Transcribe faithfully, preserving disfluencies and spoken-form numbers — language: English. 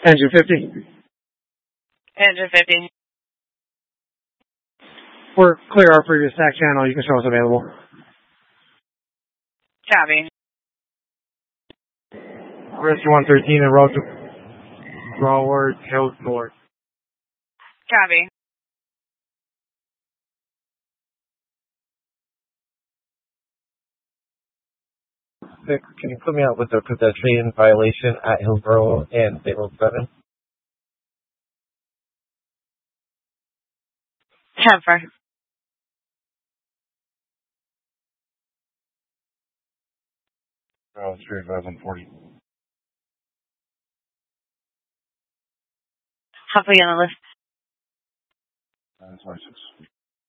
Engine fifty. Engine fifty. We're clear our previous S A C channel. You can show us available. Copy. Rescue one thirteen and road to Broward Hills North. Copy. Six, can you put me out with a pedestrian violation at Hillsborough and State Road seven? ten four. Oh, three thousand forty. Halfway on the list. That's license.